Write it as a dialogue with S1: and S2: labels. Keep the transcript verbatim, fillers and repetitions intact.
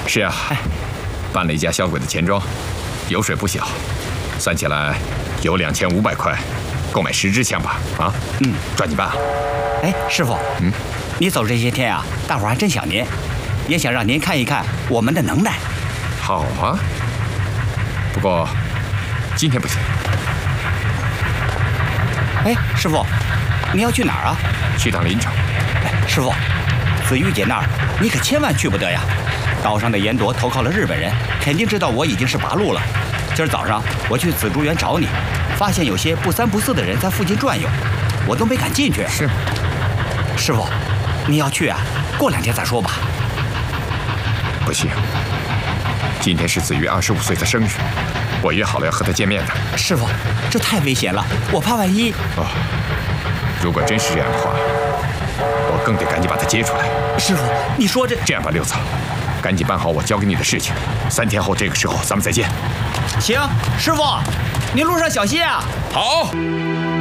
S1: 是啊，
S2: 哎，
S1: 办了一家小鬼的钱庄，油水不小，算起来有两千五百块，够买十支枪吧？啊，
S2: 嗯，
S1: 抓紧办啊！
S2: 哎，师傅，
S1: 嗯，
S2: 你走这些天啊，大伙儿还真想您，也想让您看一看我们的能耐。
S1: 好啊，不过今天不行。
S2: 哎，师傅，你要去哪儿啊？
S1: 去趟临城。
S2: 哎，师傅，紫玉姐那儿你可千万去不得呀！岛上的严铎投靠了日本人，肯定知道我已经是八路了。今儿早上我去紫竹园找你，发现有些不三不四的人在附近转悠，我都没敢进去。
S1: 是吗？
S2: 师傅，你要去啊？过两天再说吧。
S1: 不行，今天是子玉二十五岁的生日，我约好了要和他见面的。
S2: 师傅，这太危险了，我怕万一……
S1: 哦，如果真是这样的话，我更得赶紧把他接出来。
S2: 师傅，你说这……
S1: 这样吧，六草，赶紧办好我交给你的事情，三天后这个时候咱们再见。
S2: 行，师傅，您路上小心啊。
S1: 好。